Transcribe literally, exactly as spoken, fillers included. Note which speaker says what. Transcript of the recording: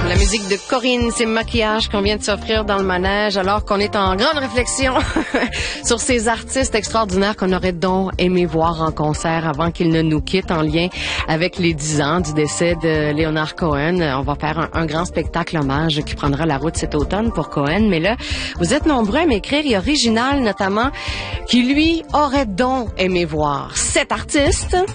Speaker 1: La musique de Corinne, c'est Maquillage qu'on vient de s'offrir dans le manège alors qu'on est en grande réflexion sur ces artistes extraordinaires qu'on aurait donc aimé voir en concert avant qu'ils ne nous quittent en lien avec les dix ans du décès de Leonard Cohen. On va faire un, un grand spectacle hommage qui prendra la route cet automne pour Cohen. Mais là, vous êtes nombreux à m'écrire. Il y a Original notamment qui, lui, aurait donc aimé voir cet artiste